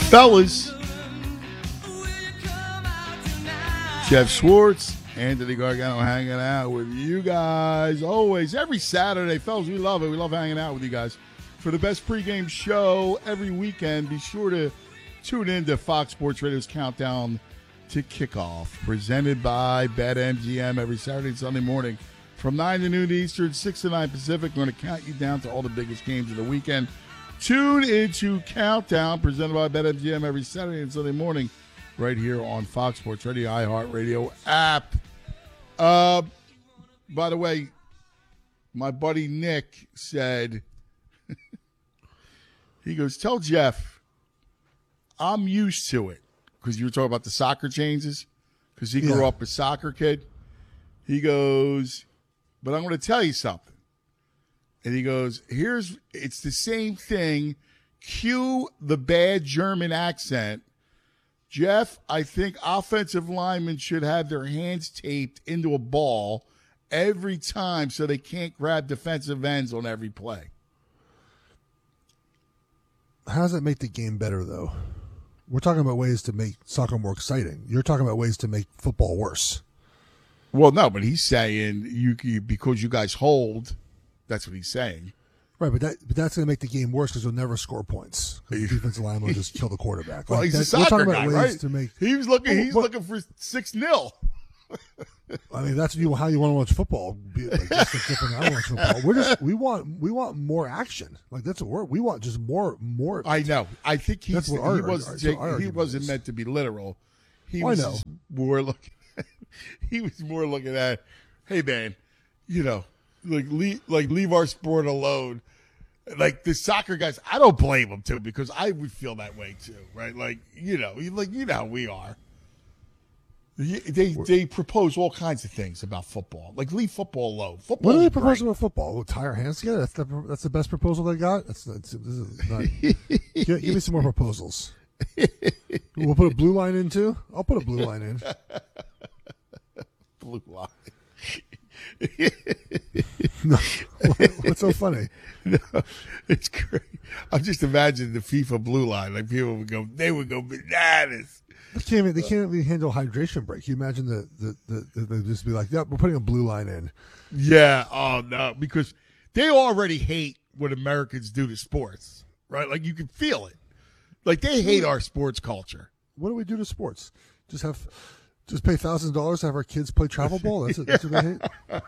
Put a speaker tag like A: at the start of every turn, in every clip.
A: Fellas, Jeff Schwartz, Anthony Gargano hanging out with you guys always, every Saturday. Fellas, we love it. We love hanging out with you guys. For the best pregame show every weekend, be sure to tune in to Fox Sports Radio's Countdown to Kickoff, presented by BetMGM every Saturday and Sunday morning from 9 to noon Eastern, 6 to 9 Pacific. We're going to count you down to all the biggest games of the weekend. Tune into Countdown, presented by BetMGM every Saturday and Sunday morning right here on Fox Sports Radio, iHeartRadio app. By the way, my buddy Nick said, he goes, tell Jeff I'm used to it, because you were talking about the soccer changes, because he grew up a soccer kid. He goes, but I'm going to tell you something. And he goes, it's the same thing. Cue the bad German accent. Jeff, I think offensive linemen should have their hands taped into a ball every time so they can't grab defensive ends on every play.
B: How does that make the game better, though? We're talking about ways to make soccer more exciting. You're talking about ways to make football worse.
A: Well, no, but he's saying you because you guys hold. That's what he's saying.
B: Right, but that's going to make the game worse because you'll never score points. The defensive line will just kill the quarterback.
A: Well, he's a soccer guy, right? He's looking for 6-0.
B: I mean, that's how you want to watch football. Just different I watch football. We want more action. Like, that's a word. We want just more.
A: I know. I think he wasn't meant to be literal. He was more looking. He was more looking at, hey man, leave our sport alone. Like the soccer guys, I don't blame them too, because I would feel that way too, right? Like you know how we are. They propose all kinds of things about football. Like leave football alone. Football.
B: What do they propose about football? We'll tie our hands together. That's the best proposal they got. This is not. Give me some more proposals. We'll put a blue line in too. I'll put a blue line in.
A: Blue line.
B: No, what's so funny?
A: No, it's great. I'm just imagining the FIFA blue line. Like people would go bananas.
B: They can't even handle hydration break. You imagine they just be like, "Yep, we're putting a blue line in."
A: Yeah. Oh no, because they already hate what Americans do to sports, right? Like you can feel it. Like they hate our sports culture.
B: What do we do to sports? Just pay $1,000 to have our kids play travel ball? That's what they hate?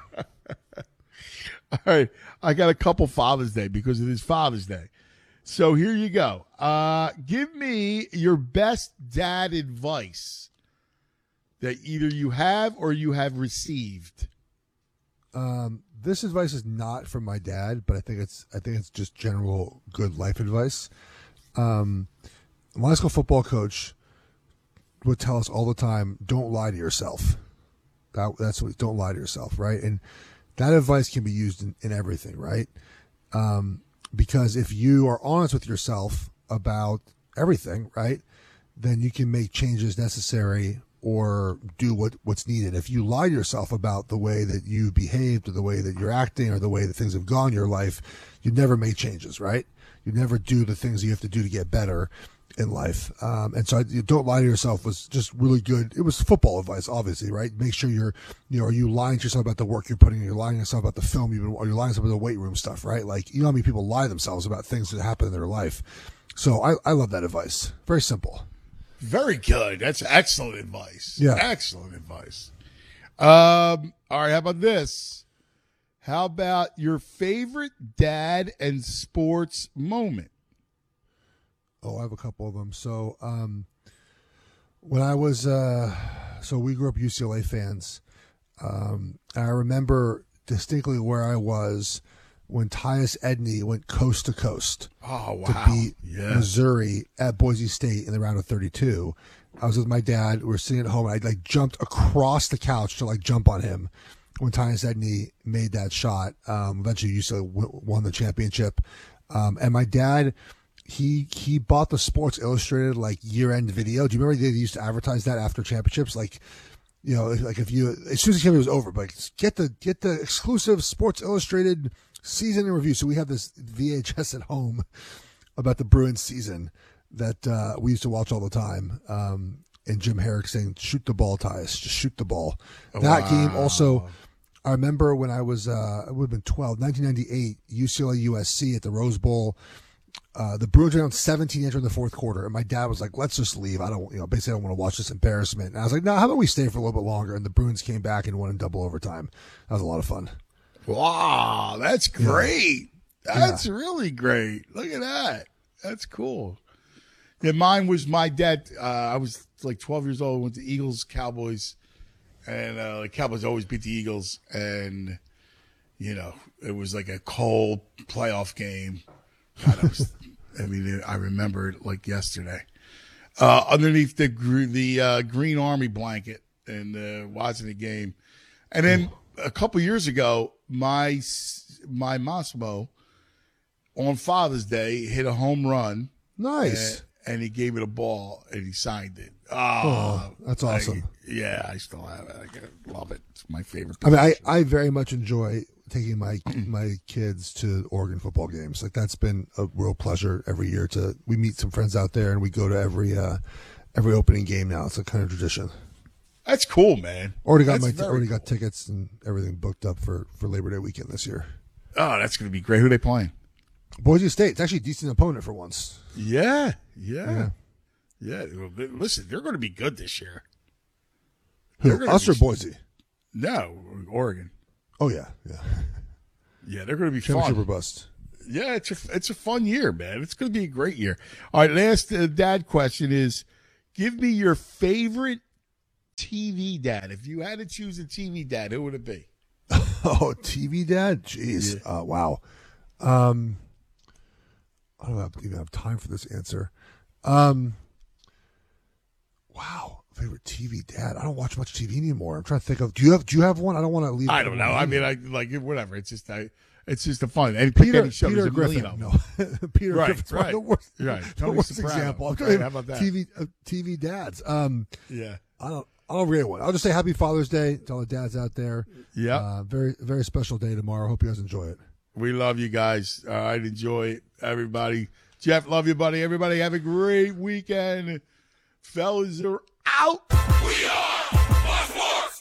A: All right. I got a couple Father's Day because it is Father's Day. So here you go. Give me your best dad advice that either you have or you have received.
B: This advice is not from my dad, but I think it's just general good life advice. My high school football coach would tell us all the time, don't lie to yourself. That's what, don't lie to yourself, right? And that advice can be used in everything, right? Because if you are honest with yourself about everything, right, then you can make changes necessary or do what's needed. If you lie to yourself about the way that you behaved or the way that you're acting or the way that things have gone in your life, you'd never make changes, right? You'd never do the things you have to do to get better in life. And so don't lie to yourself was just really good. It was football advice, obviously, right? Make sure are you lying to yourself about the work you're putting in, you're lying to yourself about the film or you're lying to yourself about the weight room stuff, right? Like, you know how many people lie to themselves about things that happen in their life. So I love that advice. Very simple.
A: Very good. That's excellent advice.
B: Yeah.
A: Excellent advice. All right. How about this? How about your favorite dad and sports moment?
B: Oh, I have a couple of them. So, when I was, we grew up UCLA fans. I remember distinctly where I was when Tyus Edney went coast to coast to beat Missouri at Boise State in the round of 32. I was with my dad. We were sitting at home. I jumped across the couch to jump on him when Tyus Edney made that shot. Eventually UCLA won the championship. And my dad, he bought the Sports Illustrated year-end video. Do you remember they used to advertise that after championships? If you, as soon as the championship was over, get the exclusive Sports Illustrated season in review. So we have this VHS at home about the Bruins season. that we used to watch all the time. And Jim Herrick saying, "Shoot the ball, Tyus. Just shoot the ball." That game also. I remember when I was, it would have been 12, 1998, UCLA USC at the Rose Bowl. The Bruins were down 17 entering the fourth quarter, and my dad was like, "Let's just leave. I don't, basically I don't want to watch this embarrassment." And I was like, "No, how about we stay for a little bit longer?" And the Bruins came back and won in double overtime. That was a lot of fun.
A: Wow, that's great. Yeah. That's really great. Look at that. That's cool. Yeah, mine was my dad. I was like 12 years old, went to Eagles, Cowboys. And the Cowboys always beat the Eagles, and it was like a cold playoff game. God, I remember it like yesterday. Underneath the Green Army blanket and watching the game, and then a couple years ago, my Massimo on Father's Day hit a home run.
B: Nice.
A: And he gave it a ball, and he signed it.
B: Oh, that's awesome.
A: I still have it. I love it. It's my favorite.
B: I mean, I very much enjoy taking my kids to Oregon football games. Like, that's been a real pleasure every year. We meet some friends out there, and we go to every opening game now. It's a kind of tradition.
A: That's cool, man.
B: Already got tickets and everything booked up for Labor Day weekend this year.
A: Oh, that's going to be great. Who are they playing?
B: Boise State. It's actually a decent opponent for once.
A: Yeah. Listen, they're going to be good this year.
B: Who, us or Boise?
A: No, Oregon.
B: Oh yeah.
A: Yeah, they're going to be
B: Championship
A: fun.
B: or bust.
A: Yeah, it's a fun year, man. It's going to be a great year. All right, last dad question is: give me your favorite TV dad. If you had to choose a TV dad, who would it be?
B: Oh, TV dad? Jeez. Yeah. Wow. I don't even have time for this answer. Wow. Favorite TV dad. I don't watch much TV anymore. I'm trying to think of. Do you have one? I don't want to leave.
A: I don't know. I mean, I like whatever. It's just a fun. And
B: Peter
A: Griffin.
B: No, Peter Griffin.
A: Right.
B: The worst,
A: right.
B: the worst example.
A: Right. How about that?
B: TV dads.
A: Yeah.
B: I don't really want. I'll just say Happy Father's Day to all the dads out there.
A: Yeah.
B: Very very special day tomorrow. Hope you guys enjoy it.
A: We love you guys. All right, enjoy it, everybody. Jeff, love you, buddy. Everybody have a great weekend. Fellas are out.
C: We are Fox Sports.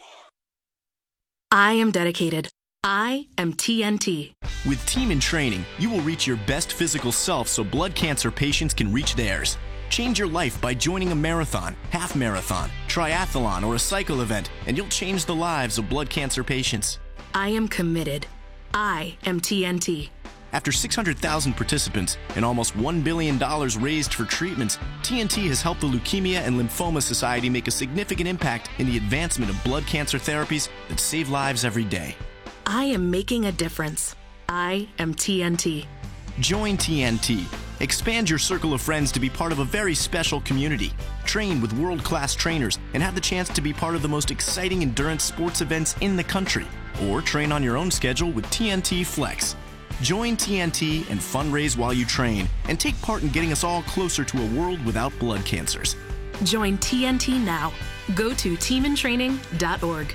D: I am dedicated. I am TNT.
E: With Team in Training, you will reach your best physical self so blood cancer patients can reach theirs. Change your life by joining a marathon, half marathon, triathlon, or a cycle event, and you'll change the lives of blood cancer patients.
D: I am committed. I am TNT.
E: After 600,000 participants and almost $1 billion raised for treatments, TNT has helped the Leukemia and Lymphoma Society make a significant impact in the advancement of blood cancer therapies that save lives every day.
D: I am making a difference. I am TNT.
E: Join TNT. Expand your circle of friends to be part of a very special community. Train with world-class trainers and have the chance to be part of the most exciting endurance sports events in the country. Or train on your own schedule with TNT Flex. Join TNT and fundraise while you train and take part in getting us all closer to a world without blood cancers.
D: Join TNT now. Go to teamintraining.org.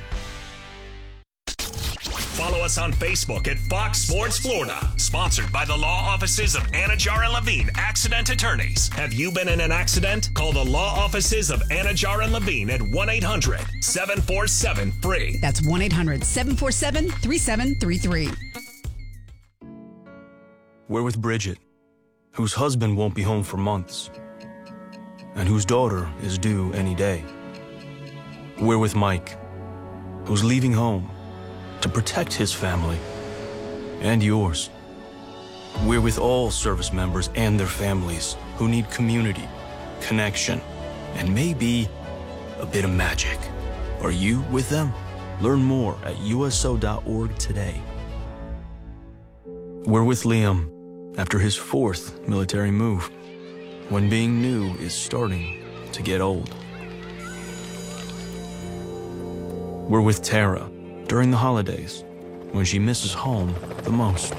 C: Follow us on Facebook at Fox Sports Florida. Sponsored by the law offices of Anajar and Levine, accident attorneys. Have you been in an accident? Call the law offices of Anajar and Levine at 1-800-747-FREE.
F: That's 1-800-747-3733.
G: We're with Bridget, whose husband won't be home for months, and whose daughter is due any day. We're with Mike, who's leaving home to protect his family and yours. We're with all service members and their families who need community, connection, and maybe a bit of magic. Are you with them? Learn more at USO.org today. We're with Liam after his 4th military move, when being new is starting to get old. We're with Tara during the holidays, when she misses home the most.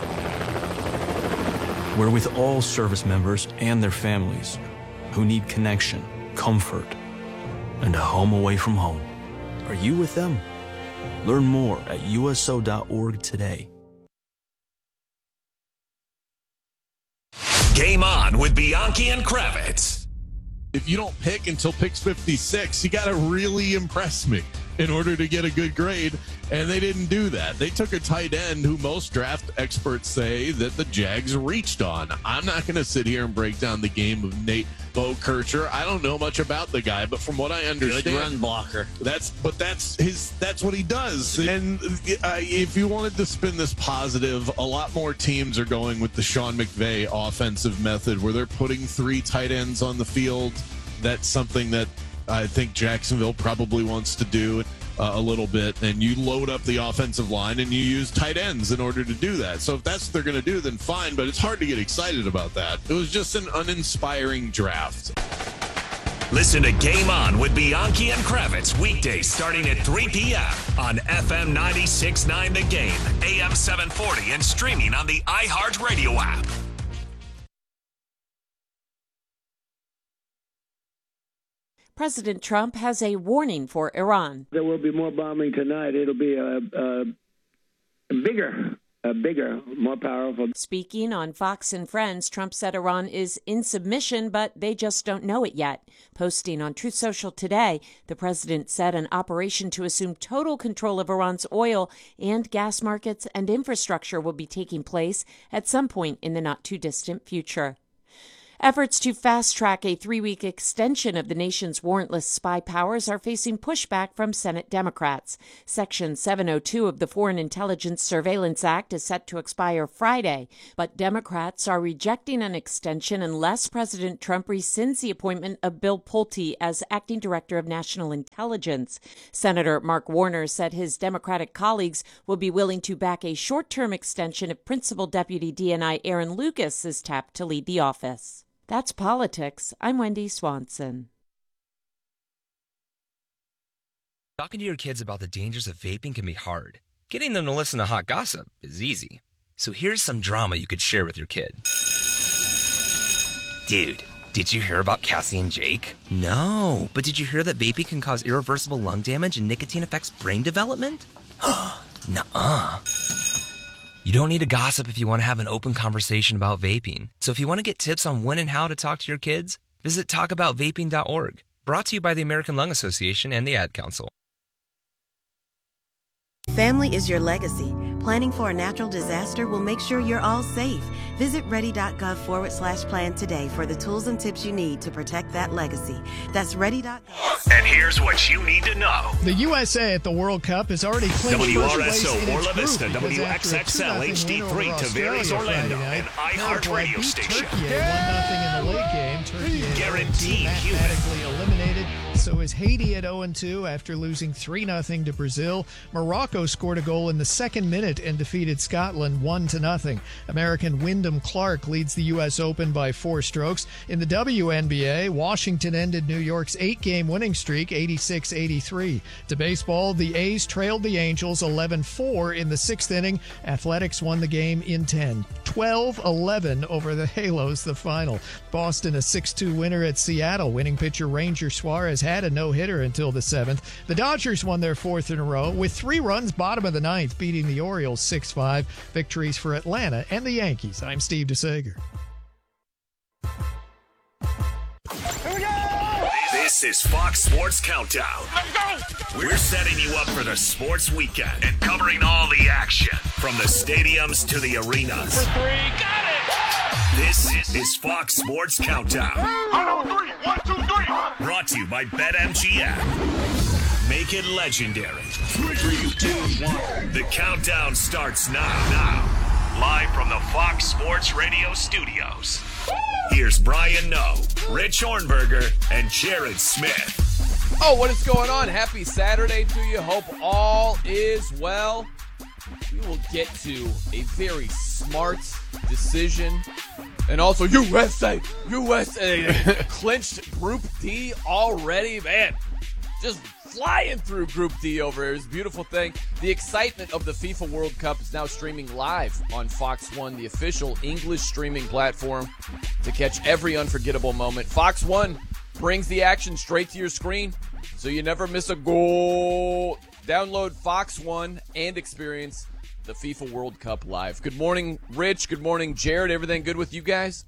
G: We're with all service members and their families who need connection, comfort, and a home away from home. Are you with them? Learn more at USO.org today.
C: Game On with Bianchi and Kravitz.
F: If you don't pick until picks 56, you got to really impress me in order to get a good grade, and they didn't do that. They took a tight end who most draft experts say that the Jags reached on. I'm not going to sit here and break down the game of Nate Bokercher. I don't know much about the guy, but from what I understand,
H: good run blocker.
F: That's what he does. And if you wanted to spin this positive, a lot more teams are going with the Sean McVay offensive method, where they're putting 3 tight ends on the field. That's something that I think Jacksonville probably wants to do a little bit, and you load up the offensive line and you use tight ends in order to do that. So if that's what they're going to do, then fine, but it's hard to get excited about that. It was just an uninspiring draft.
C: Listen to Game On with Bianchi and Kravitz weekdays starting at 3 p.m. on FM 96.9 The Game, AM 740, and streaming on the iHeartRadio app.
I: President Trump has a warning for Iran.
J: There will be more bombing tonight. It'll be bigger, more powerful.
I: Speaking on Fox and Friends, Trump said Iran is in submission, but they just don't know it yet. Posting on Truth Social today, the president said an operation to assume total control of Iran's oil and gas markets and infrastructure will be taking place at some point in the not-too-distant future. Efforts to fast-track a 3-week extension of the nation's warrantless spy powers are facing pushback from Senate Democrats. Section 702 of the Foreign Intelligence Surveillance Act is set to expire Friday, but Democrats are rejecting an extension unless President Trump rescinds the appointment of Bill Pulte as acting director of national intelligence. Senator Mark Warner said his Democratic colleagues will be willing to back a short-term extension if Principal Deputy DNI Aaron Lucas is tapped to lead the office. That's politics. I'm Wendy Swanson.
K: Talking to your kids about the dangers of vaping can be hard. Getting them to listen to hot gossip is easy. So here's some drama you could share with your kid. Dude, did you hear about Cassie and Jake? No, but did you hear that vaping can cause irreversible lung damage and nicotine affects brain development? Nuh-uh. You don't need to gossip if you want to have an open conversation about vaping. So if you want to get tips on when and how to talk to your kids, visit talkaboutvaping.org. Brought to you by the American Lung Association and the Ad Council.
L: Family is your legacy. Planning for a natural disaster will make sure you're all safe. Visit ready.gov/plan today for the tools and tips you need to protect that legacy. That's ready.gov.
C: And here's what you need to know.
M: The USA at the World Cup has already clinched first place in
C: WRSO,
M: its
C: Orla Vista,
M: group because after a 2-0
C: WXXL,
M: win over
C: HD3, Tavares,
M: Australia
C: Orlando,
M: Friday
C: and
M: night,
C: iHeart
M: Paraguay
C: Radio
M: beat
C: Station.
M: Turkey 1-0 in the late game. Turkey is
C: Guaranteed
M: mathematically eliminated. So is Haiti at 0-2 after losing 3-0 to Brazil. Morocco scored a goal in the second minute and defeated Scotland 1-0. American Wyndham Clark leads the U.S. Open by 4 strokes. In the WNBA, Washington ended New York's 8-game winning streak, 86-83. To baseball, the A's trailed the Angels 11-4 in the 6th inning. Athletics won the game in 10. 12-11 over the Halos, the final. Boston a 6-2 winner at Seattle. Winning pitcher Ranger Suarez had a no-hitter until the 7th. The Dodgers won their 4th in a row with 3 runs bottom of the 9th, beating the Orioles 6-5. Victories for Atlanta and the Yankees. I'm Steve DeSager.
C: Here we go! This is Fox Sports Countdown. Let's go! We're setting you up for the sports weekend and covering all the action from the stadiums to the arenas.
N: For 3, got it!
C: This is Fox Sports Countdown.
N: 1, 2, 3, 1, 2, 3.
C: Brought to you by BetMGM. Make it legendary. 3, 2, 1. The countdown starts now. Live from the Fox Sports Radio studios. Here's Brian Noe, Rich Hornberger, and Jared Smith.
O: Oh, what is going on? Happy Saturday to you. Hope all is well. We will get to a very smart decision. And also USA clinched Group D already. Man, just flying through Group D over here. It's a beautiful thing. The excitement of the FIFA World Cup is now streaming live on Fox One, the official English streaming platform to catch every unforgettable moment. Fox One brings the action straight to your screen, so you never miss a goal. Download Fox One and experience the FIFA World Cup live. Good morning, Rich. Good morning, Jared. Everything good with you guys?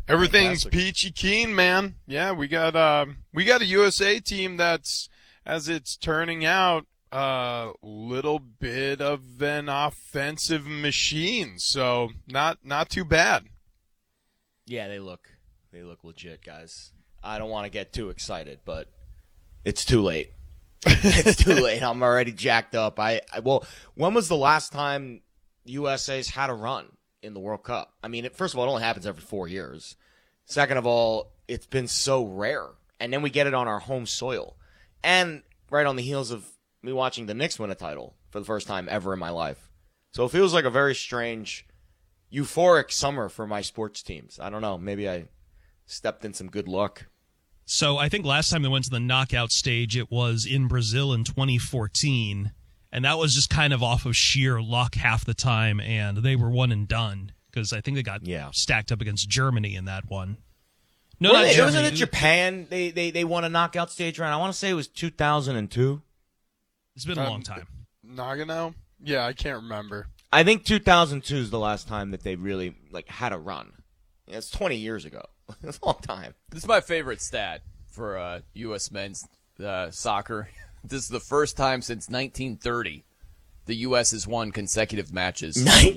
H: Everything's peachy keen, man. Yeah, we got a USA team that's, as it's turning out, a little bit of an offensive machine. So not too bad.
P: Yeah, they look legit, guys. I don't want to get too excited, but it's too late. It's too late. I'm already jacked up. Well, when was the last time USA's had a run in the World Cup? I mean, first of all, it only happens every 4 years. Second of all, it's been so rare. And then we get it on our home soil. And right on the heels of me watching the Knicks win a title for the first time ever in my life. So it feels like a very strange, euphoric summer for my sports teams. I don't know. Maybe I stepped in some good luck.
Q: So I think last time they went to the knockout stage, it was in Brazil in 2014. And that was just kind of off of sheer luck half the time. And they were one and done because I think they got stacked up against Germany in that one. No,
P: well, wasn't it Japan? They won a knockout stage round. I want to say it was 2002.
Q: It's been a long time.
H: Nagano? Yeah, I can't remember.
P: I think 2002 is the last time that they really had a run. It's 20 years ago. It's a long time.
O: This is my favorite stat for U.S. men's soccer. This is the first time since 1930 the U.S. has won consecutive matches.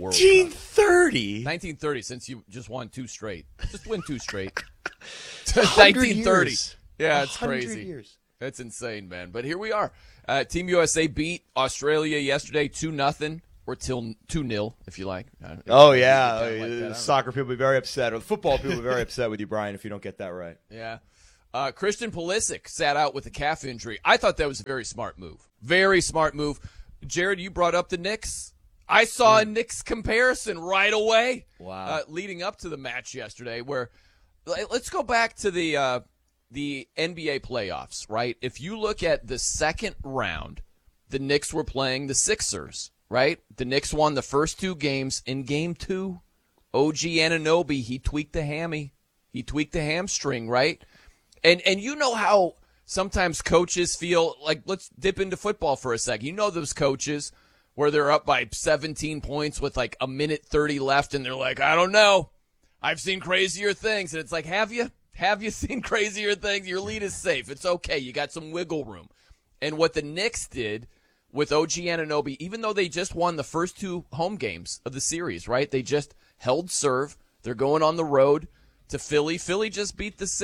P: 1930?
O: 1930, since you just won 2 straight. Just win 2 straight.
P: 1930.
O: Yeah, it's crazy.
P: Years.
O: That's insane, man. But here we are. Team USA beat Australia yesterday 2-0. Or 2-0, if you like.
P: Oh, yeah. Soccer people will be very upset. Or the football people will be very upset with you, Brian, if you don't get that right.
O: Yeah. Christian Pulisic sat out with a calf injury. I thought that was a very smart move. Very smart move. Jared, you brought up the Knicks. I saw a Knicks comparison right away.
P: Wow.
O: Leading up to the match yesterday where let's go back to the NBA playoffs, right? If you look at the second round, the Knicks were playing the Sixers. Right? The Knicks won the first 2 games. In game 2, OG Anunoby, he tweaked the hammy. He tweaked the hamstring, right? And you know how sometimes coaches feel like, let's dip into football for a second. You know those coaches where they're up by 17 points with like a minute 30 left and they're like, I don't know. I've seen crazier things. And it's like, have you? Have you seen crazier things? Your lead is safe. It's okay. You got some wiggle room. And what the Knicks did with OG Anunoby, even though they just won the first 2 home games of the series, right? They just held serve. They're going on the road to Philly. Philly just beat the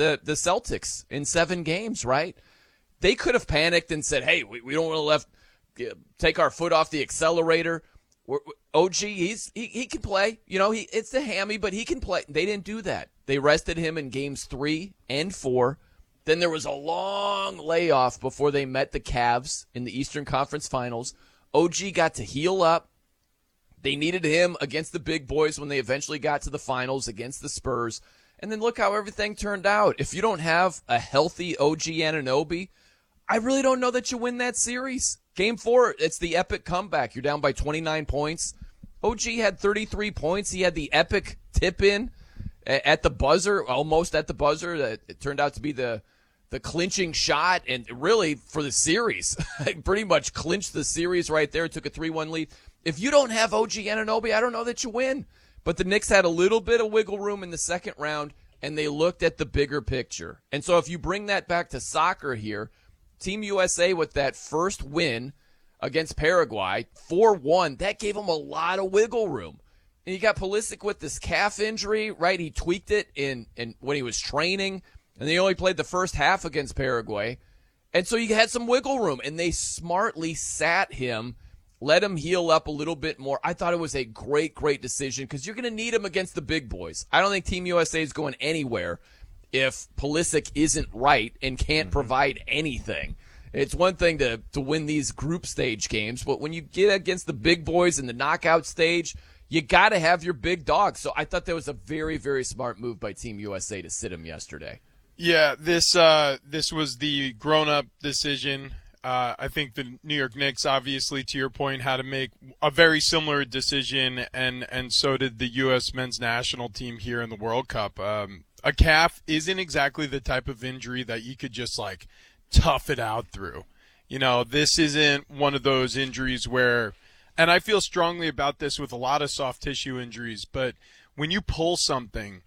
O: Celtics in 7 games, right? They could have panicked and said, hey, we don't want to take our foot off the accelerator. OG, he can play. You know, it's the hammy, but he can play. They didn't do that. They rested him in games 3 and 4. Then there was a long layoff before they met the Cavs in the Eastern Conference Finals. OG got to heal up. They needed him against the big boys when they eventually got to the finals against the Spurs. And then look how everything turned out. If you don't have a healthy OG Anunoby, I really don't know that you win that series. Game 4, it's the epic comeback. You're down by 29 points. OG had 33 points. He had the epic tip-in at the buzzer, almost at the buzzer. It turned out to be the clinching shot, and really for the series, pretty much clinched the series right there. Took a 3-1 lead. If you don't have OG Anunoby, I don't know that you win. But the Knicks had a little bit of wiggle room in the second round, and they looked at the bigger picture. And so if you bring that back to soccer here, Team USA with that first win against Paraguay, 4-1, that gave them a lot of wiggle room. And you got Pulisic with this calf injury, right? He tweaked it in when he was training. And they only played the first half against Paraguay. And so you had some wiggle room. And they smartly sat him, let him heal up a little bit more. I thought it was a great, great decision because you're going to need him against the big boys. I don't think Team USA is going anywhere if Pulisic isn't right and can't provide anything. It's one thing to win these group stage games, but when you get against the big boys in the knockout stage, you got to have your big dog. So I thought that was a very, very smart move by Team USA to sit him yesterday.
H: Yeah, this was the grown-up decision. I think the New York Knicks, obviously, to your point, had to make a very similar decision, and so did the U.S. men's national team here in the World Cup. A calf isn't exactly the type of injury that you could just, tough it out through. You know, this isn't one of those injuries where, and I feel strongly about this with a lot of soft tissue injuries, but when you pull something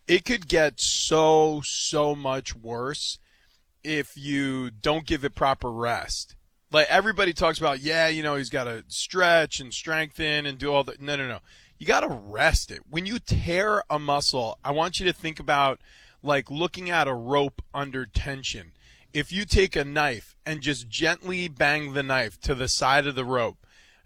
H: it could get so much worse if you don't give it proper rest. Like, everybody talks about, he's got to stretch and strengthen and do all that. No. You got to rest it. When you tear a muscle, I want you to think about, like, looking at a rope under tension. If you take a knife and just gently bang the knife to the side of the rope,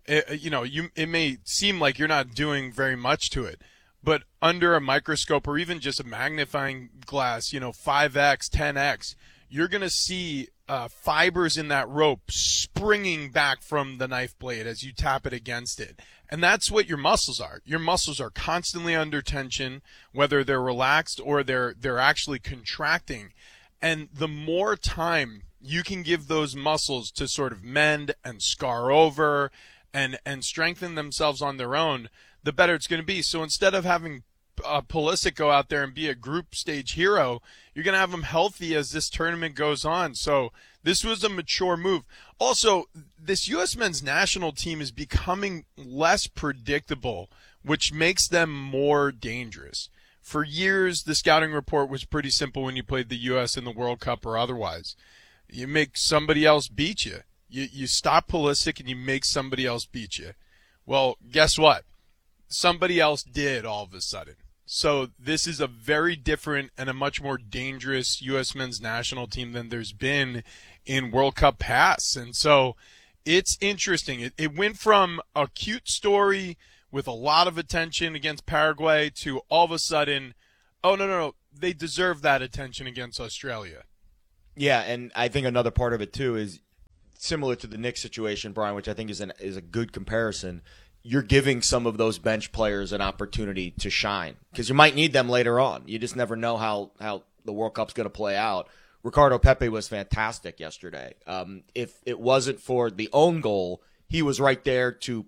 H: it may seem like you're not doing very much to it. But under a microscope or even just a magnifying glass, 5x, 10x, you're going to see fibers in that rope springing back from the knife blade as you tap it against it. And that's what your muscles are. Your muscles are constantly under tension, whether they're relaxed or they're actually contracting. And the more time you can give those muscles to sort of mend and scar over and strengthen themselves on their own, the better it's going to be. So instead of having Pulisic go out there and be a group stage hero, you're going to have him healthy as this tournament goes on. So this was a mature move. Also, this U.S. men's national team is becoming less predictable, which makes them more dangerous. For years, the scouting report was pretty simple when you played the U.S. in the World Cup or otherwise. You make somebody else beat you. You stop Pulisic and you make somebody else beat you. Well, guess what? Somebody else did all of a sudden. So this is a very different and a much more dangerous U.S. men's national team than there's been in World Cup past. And so it's interesting. It went from a cute story with a lot of attention against Paraguay to all of a sudden, oh, no, they deserve that attention against Australia.
P: Yeah, and I think another part of it, too, is similar to the Knicks situation, Brian, which I think is a good comparison. You're giving some of those bench players an opportunity to shine because you might need them later on. You just never know how the World Cup's going to play out. Ricardo Pepi was fantastic yesterday. If it wasn't for the own goal, he was right there to,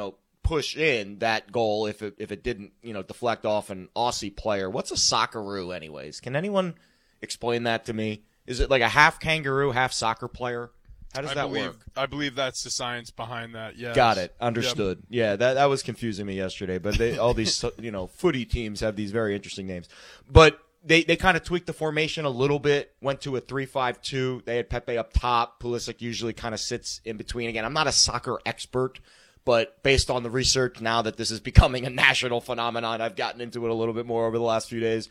P: push in that goal if it didn't, deflect off an Aussie player. What's a Socceroo anyways? Can anyone explain that to me? Is it like a half kangaroo, half soccer player? How does that work?
H: I believe that's the science behind that. Yes.
P: Got it. Understood. Yep. Yeah, that was confusing me yesterday. But all these footy teams have these very interesting names. But they kind of tweaked the formation a little bit. Went to a 3-5-2. They had Pepe up top. Pulisic usually kind of sits in between. Again, I'm not a soccer expert, but based on the research now that this is becoming a national phenomenon, I've gotten into it a little bit more over the last few days.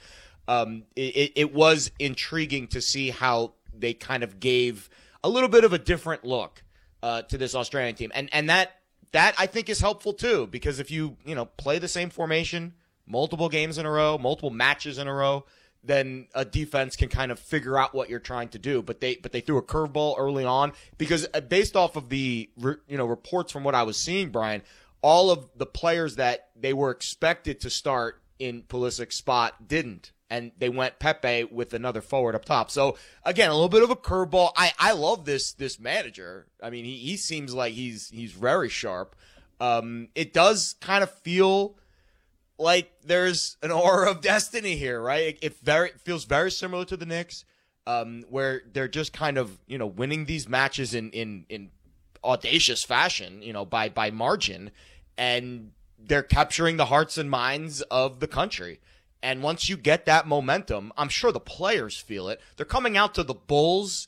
P: It was intriguing to see how they kind of gave a little bit of a different look to this Australian team. And that I think is helpful too, because if you play the same formation multiple games in a row, multiple matches in a row, then a defense can kind of figure out what you're trying to do. But they threw a curveball early on because based off of the reports from what I was seeing, Brian, all of the players that they were expected to start in Pulisic's spot didn't. And they went Pepe with another forward up top. So, again, a little bit of a curveball. I love this manager. I mean, he seems like he's very sharp. It does kind of feel like there's an aura of destiny here, right? It feels very similar to the Knicks, where they're just kind of, winning these matches in audacious fashion, by margin. And they're capturing the hearts and minds of the country. And once you get that momentum, I'm sure the players feel it. They're coming out to the Bulls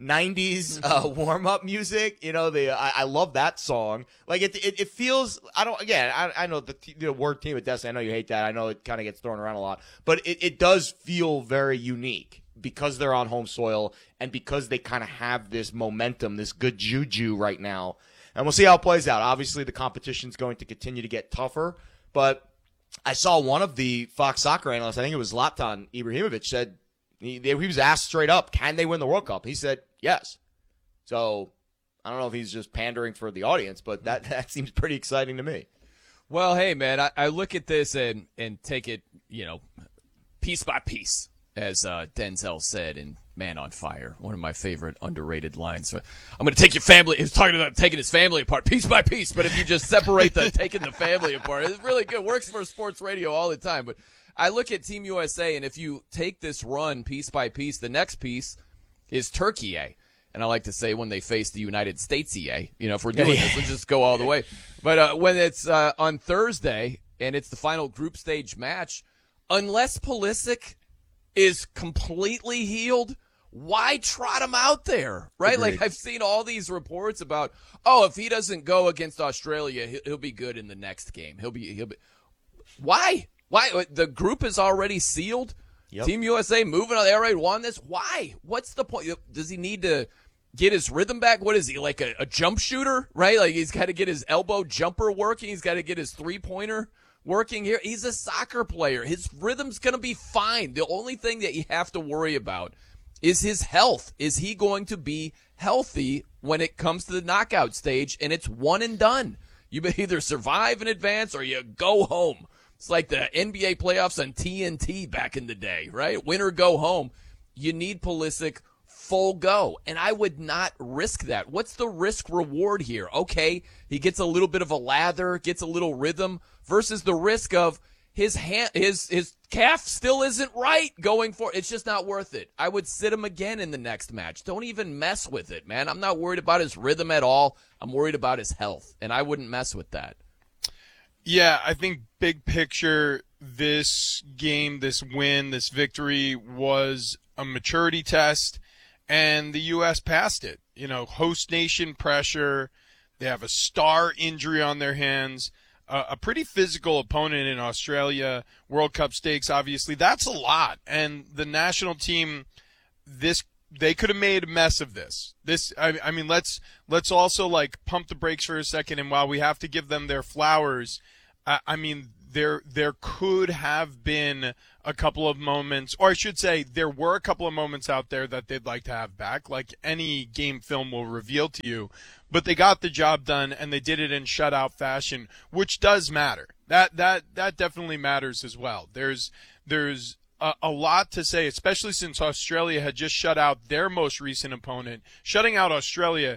P: 90s warm-up music. I love that song. Like it feels. I know the word team of destiny. I know you hate that. I know it kind of gets thrown around a lot, but it does feel very unique because they're on home soil and because they kind of have this momentum, this good juju right now. And we'll see how it plays out. Obviously, the competition's going to continue to get tougher, but I saw one of the Fox Soccer analysts, I think it was Zlatan Ibrahimovic, said he was asked straight up, can they win the World Cup? He said yes. So I don't know if he's just pandering for the audience, but that seems pretty exciting to me.
O: Well, hey, man, I look at this and take it, piece by piece, as Denzel said in Man on Fire, one of my favorite underrated lines. So I'm going to take your family. He was talking about taking his family apart piece by piece, but if you just separate taking the family apart, it's really good. Works for sports radio all the time. But I look at Team USA, and if you take this run piece by piece, the next piece is Turkey A. And I like to say when they face the United States EA, if we're doing this, let's just go all the way. But when it's on Thursday and it's the final group stage match, unless Pulisic is completely healed, why trot him out there, right?
P: Agreed.
O: Like, I've seen all these reports about, oh, if he doesn't go against Australia, he'll be good in the next game. He'll be. Why? The group is already sealed.
P: Yep.
O: Team USA moving on. They already won this. Why? What's the point? Does he need to get his rhythm back? What is he, like a jump shooter, right? Like, he's got to get his elbow jumper working. He's got to get his three-pointer working here. He's a soccer player. His rhythm's going to be fine. The only thing that you have to worry about is his health. Is he going to be healthy when it comes to the knockout stage? And it's one and done. You either survive and advance or you go home. It's like the NBA playoffs on TNT back in the day, right? Win or go home. You need Pulisic full go. And I would not risk that. What's the risk reward here? Okay, he gets a little bit of a lather, gets a little rhythm, versus the risk of his calf still isn't right going for it. It's just not worth it. I would sit him again in the next match. Don't even mess with it, man. I'm not worried about his rhythm at all. I'm worried about his health, and I wouldn't mess with that.
H: Yeah, I think big picture, this game, this win, this victory was a maturity test, and the U.S. passed it. You know, host nation pressure. They have a star injury on their hands. A pretty physical opponent in Australia, World Cup stakes, obviously. That's a lot. And the national team, they could have made a mess of this. I mean, let's also, like, pump the brakes for a second. And while we have to give them their flowers, I mean, there could have been a couple of moments, or I should say there were a couple of moments out there that they'd like to have back, like any game film will reveal to you. But they got the job done, and they did it in shutout fashion, which does matter. That definitely matters as well. There's a lot to say, especially since Australia had just shut out their most recent opponent. Shutting out Australia,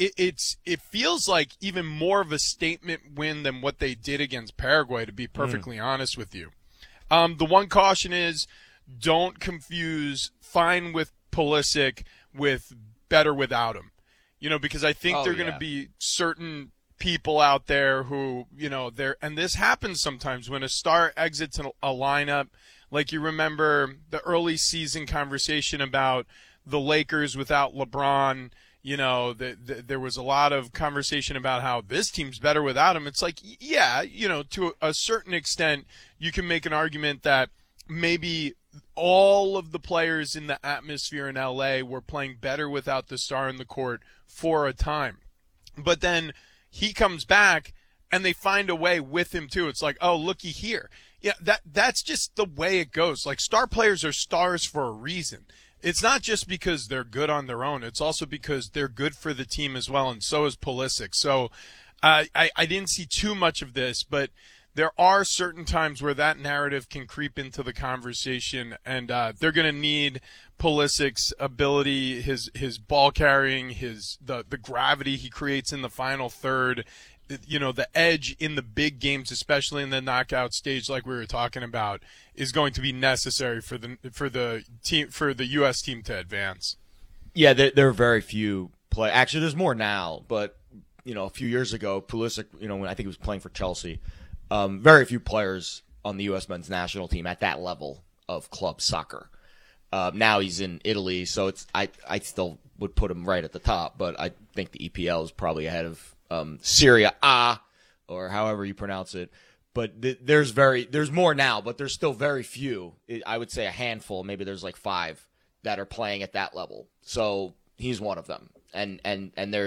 H: it feels like even more of a statement win than what they did against Paraguay, to be perfectly honest with you. The one caution is don't confuse fine with Pulisic with better without him. You know, because I think there are going to be certain people out there who, you know, and this happens sometimes when a star exits a lineup. Like, you remember the early season conversation about the Lakers without LeBron. You know, there was a lot of conversation about how this team's better without him. It's like, yeah, you know, to a certain extent, you can make an argument that maybe all of the players in the atmosphere in LA were playing better without the star in the court for a time. But then he comes back and they find a way with him too. It's like, oh, looky here. Yeah, that's just the way it goes. Like, star players are stars for a reason. It's not just because they're good on their own. It's also because they're good for the team as well, and so is Pulisic. So I didn't see too much of this, but there are certain times where that narrative can creep into the conversation, and they're going to need Pulisic's ability, his ball carrying, the gravity he creates in the final third, you know, the edge in the big games, especially in the knockout stage, like we were talking about, is going to be necessary for the U.S. team to advance.
P: Yeah, there are very few play. Actually, there's more now, but you know, a few years ago, Pulisic, you know, when I think he was playing for Chelsea, very few players on the U.S. men's national team at that level of club soccer. Now he's in Italy, so I still would put him right at the top, but I think the EPL is probably ahead of Serie A, or however you pronounce it. But there's more now, but there's still very few. I would say a handful, maybe there's like 5 that are playing at that level. So he's one of them. And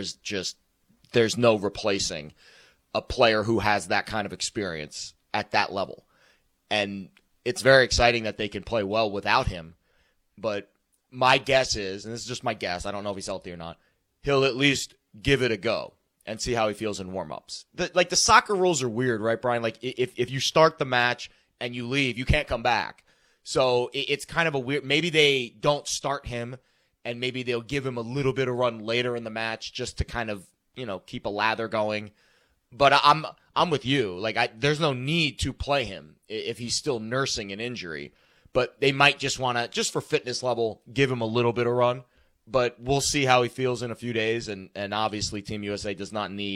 P: there's no replacing a player who has that kind of experience at that level. And it's very exciting that they can play well without him. But my guess is, and this is just my guess, I don't know if he's healthy or not, he'll at least give it a go and see how he feels in warm-ups. The soccer rules are weird, right, Brian? Like, if you start the match and you leave, you can't come back. So it's kind of a weird – maybe they don't start him, and maybe they'll give him a little bit of run later in the match just to kind of, you know, keep a lather going. But I'm with you. Like, there's no need to play him if he's still nursing an injury. But they might just want to, just for fitness level, give him a little bit of run. But we'll see how he feels in a few days. And obviously Team USA does not need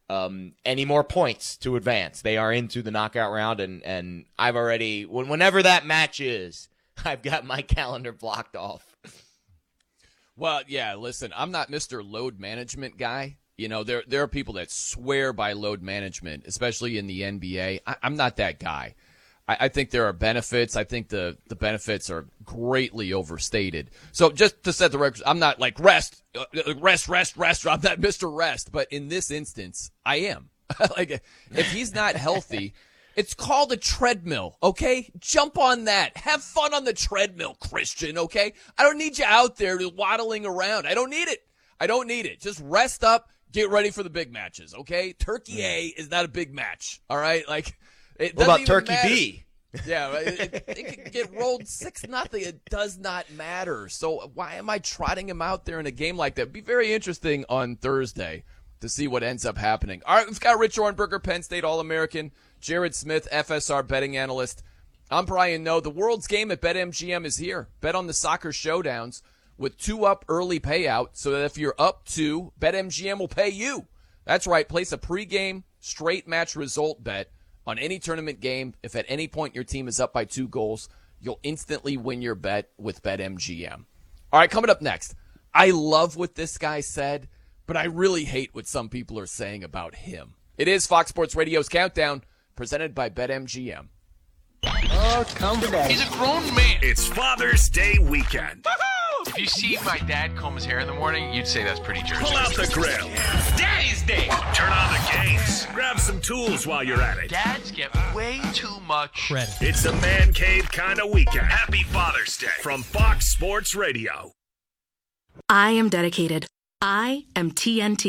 P: any more points to advance. They are into the knockout round, and I've already, whenever that match is, I've got my calendar blocked off.
O: Well, yeah, listen, I'm not Mr. Load Management guy. You know, there are people that swear by load management, especially in the NBA. I'm not that guy. I think there are benefits. I think the benefits are greatly overstated. So just to set the record, I'm not like rest. I'm not Mr. Rest. But in this instance, I am. Like, if he's not healthy, it's called a treadmill, okay? Jump on that. Have fun on the treadmill, Christian, okay? I don't need you out there waddling around. I don't need it. Just rest up. Get ready for the big matches, okay? Turkey A is not a big match, all right? Like, it
P: what
O: doesn't
P: about
O: even
P: Turkey
O: matter.
P: B?
O: Yeah, it could get rolled 6-0. It does not matter. So why am I trotting him out there in a game like that? It'd be very interesting on Thursday to see what ends up happening. All right, we've got Rich Orenberger, Penn State All-American, Jared Smith, FSR betting analyst. I'm Brian Noe. The world's game at BetMGM is here. Bet on the soccer showdowns with 2-up early payout so that if you're up 2, BetMGM will pay you. That's right. Place a pregame straight match result bet on any tournament game. If at any point your team is up by 2 goals, you'll instantly win your bet with BetMGM. All right, coming up next. I love what this guy said, but I really hate what some people are saying about him. It is Fox Sports Radio's Countdown, presented by BetMGM.
N: Oh, come back. He's a grown man.
C: It's Father's Day weekend.
R: If you see my dad comb his hair in the morning, you'd say that's pretty Jersey.
C: Pull out the grill.
R: Daddy's Day.
C: Turn on the games. Grab some tools while you're at it.
R: Dads get way too much credit.
C: It's a man cave kind of weekend. Happy Father's Day from Fox Sports Radio.
D: I am dedicated. I am TNT.